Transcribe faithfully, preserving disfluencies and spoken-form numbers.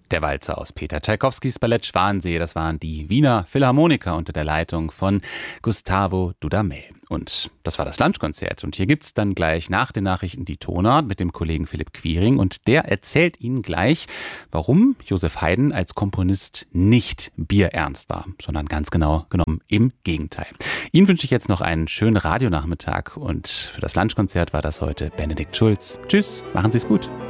Der Walzer aus Peter Tschaikowskis Ballett Schwansee, das waren die Wiener Philharmoniker unter der Leitung von Gustavo Dudamel. Und das war das Lunchkonzert. Und hier gibt's dann gleich nach den Nachrichten die Tonart mit dem Kollegen Philipp Quiring. Und der erzählt Ihnen gleich, warum Joseph Haydn als Komponist nicht bierernst war, sondern ganz genau genommen im Gegenteil. Ihnen wünsche ich jetzt noch einen schönen Radionachmittag. Und für das Lunchkonzert war das heute Benedikt Schulz. Tschüss, machen Sie's gut.